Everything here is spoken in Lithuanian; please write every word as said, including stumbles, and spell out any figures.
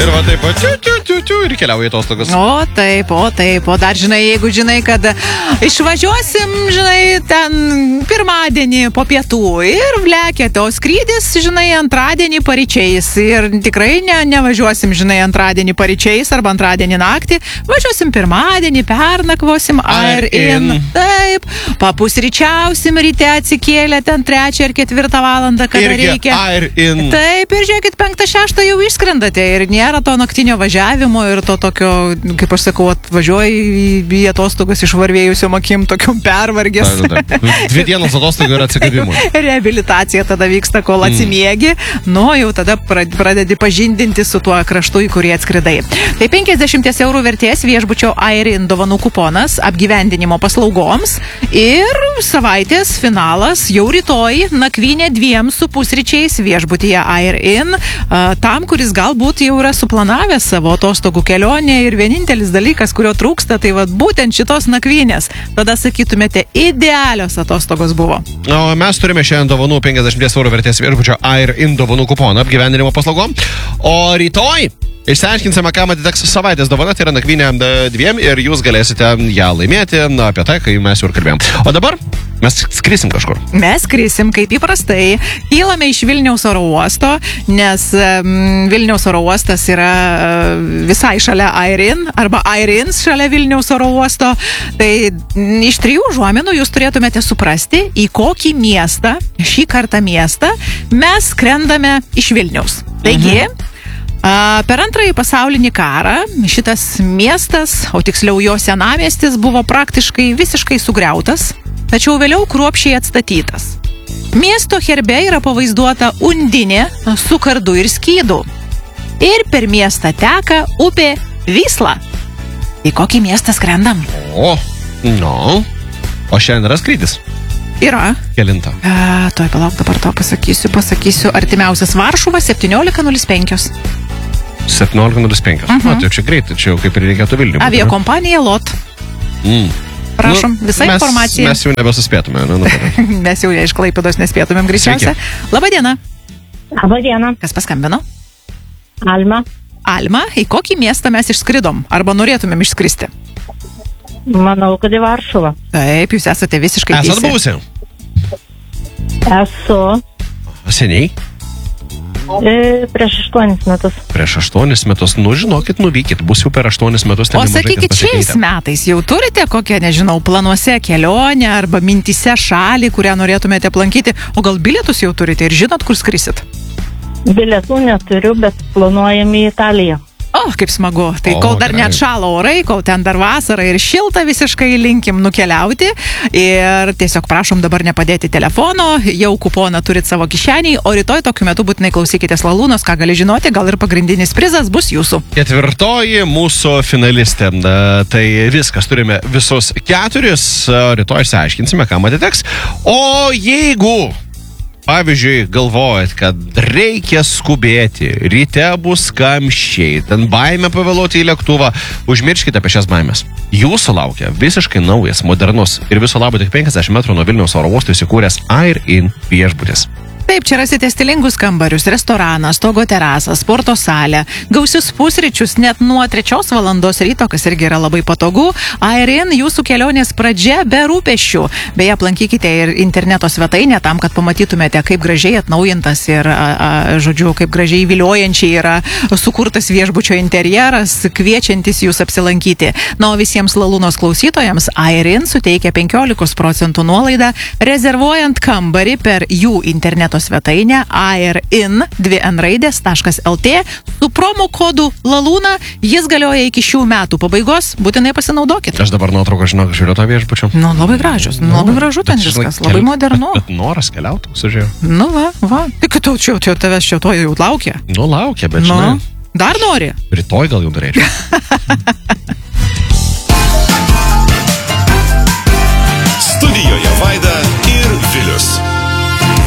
Ir va taip, tiu, tiu, tiu, tiu, ir keliauja į atostogas. O taip, o taip, o dar, žinai, jeigu žinai, kad išvažiuosim, žinai, ten pirmadienį po pietų ir vlekėte, o skrydis, žinai, antradienį paryčiais ir tikrai ne, nevažiuosim, žinai, antradienį paryčiais arba antradienį naktį, važiuosim pirmadienį, pernakvosim Air In. Taip, papusryčiausim ryte atsikėlę ten trečią ir ketvirtą valandą, kada Irgi reikia. Air In. Taip, ir žiūrėkit, penktą šeštą jau išskrendate ir nėra to naktinio važiavimo ir to tokio, kaip aš sakau, atvažiuoji į, į atostogas išvarvėjusiom akim, tokiom pervargęs. Da, da, da. Dvi dienos atostogų ir atsigavimų. Reabilitacija tada vyksta, kol atsimiegi. Mm. Nu, jau tada pradedi pažindinti su tuo kraštu, į kurį atskridai. Tai penkiasdešimt eurų vertės viešbučio Air In dovanų kuponas apgyvendinimo paslaugoms ir savaitės finalas jau rytoj nakvynė dviem su pusryčiais viešbutyje Air In, tam, kuris galbūt jau yra suplanavęs savo atostogų kelionę ir vienintelis dalykas, kurio trūksta, tai vat būtent šitos nakvynės. Tada sakytumėte, idealios atostogos buvo. O mes turime šiandien dovanų penkiasdešimt eurų vertės viešbučio Air In dovanų kuponą apgyvendinimo paslaugom. O rytoj išsiaiškinsime, kam atiteks savaitės dovana, tai yra nakvynė dviem ir jūs galėsite ją laimėti, na, apie tai, kai mes jau ir kalbėjom. O dabar mes skrisim kažkur. Mes skrisim, kaip įprastai, kylame iš Vilniaus oro uosto, nes um, Vilniaus oro uostas yra uh, visai šalia Air In, arba Air In šalia Vilniaus oro uosto. Tai m, iš trijų užuominų jūs turėtumėte suprasti, į kokį miestą, šį kartą miestą, mes skrendame iš Vilniaus. Taigi, mhm. A, per antrąjį pasaulinį karą šitas miestas, o tiksliau jo senamiestis, buvo praktiškai visiškai sugriautas, tačiau vėliau kruopščiai atstatytas. Miesto herbe yra pavaizduota undinė su kardu ir skydu. Ir per miestą teka upė Vysla. Į kokį miestą skrendam? O, no. O šiandien yra skrydis? Yra. Kelinta? A, toj palauk, dabar to pasakysiu, pasakysiu. Artimiausias Varšuva septyniolika nulis penki. septyniolika nulis penki. Uh-huh. Na, tai čia greitai, čia jau kaip ir reikėtų Vilnių. Aviakompanija LOT. Mm. Prašom, nu, visą mes, informaciją. Mes jau nebesuspėtume. Nu, nu, mes jau iš Klaipėdos nespėtumėm greičiausia. Labą dieną. Labą dieną. Kas paskambino? Alma. Alma, į kokį miestą mes išskridom? Arba norėtumėm išskristi? Manau, kad į Varšuvą. Taip, jūs esate visiškai teisi. Esat buvusi? Esu. Seniai? E, prieš aštuonis metus. Prieš aštuonis metus, nu žinokit, nuvykit, bus jau per aštuonis metus. O sakykit, šiais metais jau turite kokią, nežinau, planuose kelionę arba mintise šalį, kurią norėtumėte aplankyti, o gal bilietus jau turite ir žinot, kur skrisit? Bilietų neturiu, bet planuojame į Italiją. O, kaip smagu. Tai o, kol dar gerai. net šalo orai, kol ten dar vasara ir šilta, visiškai linkim nukeliauti. Ir tiesiog prašom dabar nepadėti telefono, jau kuponą turit savo kišenį, o rytoj tokiu metu būtinai klausykitės Lalūnos, ką gali žinoti, gal ir pagrindinis prizas bus jūsų. Ketvirtoji mūsų finalistė. Tai viskas, turime visus keturis, rytoj išsiaiškinsime, kam atiteks. O jeigu pavyzdžiui, galvojat, kad reikia skubėti, ryte bus kamščiai, ten baimė pavėluoti į lėktuvą, užmirškite apie šias baimės. Jūsų laukia visiškai naujas, modernus ir viso labo tik penkiasdešimt metrų nuo Vilniaus oro uosto įsikūręs Air In viešbutis. Taip, čia rasite stilingus kambarius, restoraną, stogo terasą, sporto salę, gausius pusryčius net nuo trečios valandos ryto, kas irgi yra labai patogu. Air In jūsų kelionės pradžia be rūpesčių. Beje, aplankykite ir interneto svetainę tam, kad pamatytumėte, kaip gražiai atnaujintas ir, a, a, žodžiu, kaip gražiai viliojančiai yra sukurtas viešbučio interjeras, kviečiantis jūs apsilankyti. Na, o visiems Lalūnos klausytojams Air In suteikia penkiolika procentų nuolaidą, rezervuojant kambarį per jų interneto svetainę Air In dvi en raidės taškas el tė su promo kodu Lalūna. Jis galioja iki šių metų pabaigos. Būtinai pasinaudokit. Aš dabar nuotrauką žinau, kad žiūriu to viešbučio. Nu, labai gražios. Nu, labai gražu ten viskas. Labai keli, modernu. Bet, bet noras keliauti, sužiūrėjau. Nu, va, va. Tik tu čia, čia tavęs čia to jau laukia. Nu, laukia, bet Nu, žinai. dar nori? Rytoj gal jau norėčiau.